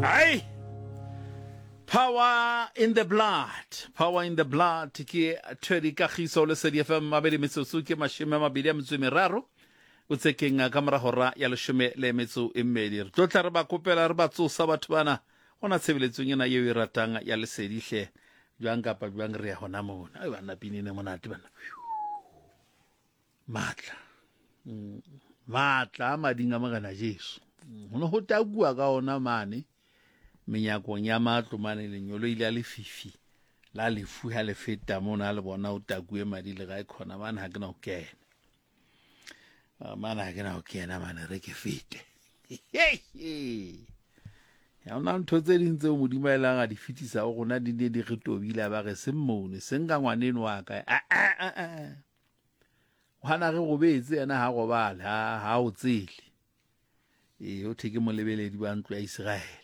Aye. Power in the blood. Power in the blood. Ke Thedi Kagiso le Sedi FM mabedi metsotso ke mashome a mabedi a metso e meraro. O tsekeng ka mora hora ya leshome le metso e mmedi. Re tla re ba kopela re ba tsosa batho bana. Ona tshebeletsong ena yeo e ratang ya Lesedi hle. Jwang kapa jwang re ya hona mona. Ai bana pinine monate bana. Matla. Matla madinga magana Jesu. Hono ho tagua ka ona mane. Menyakong ya matlo mane lenyolo ile le fifi la lefu ha le feta mona le bona o takue madi le ga khona bana ha kena o kena mana ha kena o kena mane re ke fete ya ona ntho tse ding tse o modimela ga di fitisa o gona di ne di re tobile ba re se mmone se nga ngwaneno wa ka hana re go betse ena ha go bala ha o tsele o theke mo lebeledi ba ntlo ya Israel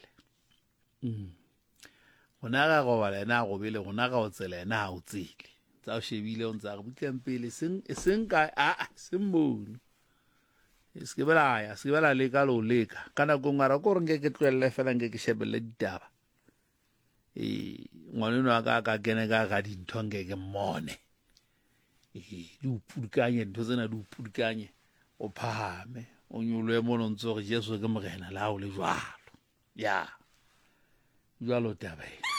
gona ga go bala ena go bele gona ga o tsela ena o tsile tsa o shebile o ntsa go butleng pele seng ka semmone se ke bela le ka lo leka kana go ngara go renge ke tlwelle fela nge ke shebelle ditaba ngwaneno a ka kene ka ga dintho nge ke mmone di upudikanye ntho tsena di upudikanye o phahame o nyolwe mono ntso re Jesu ke morena la o le jwalo ya jwalo taba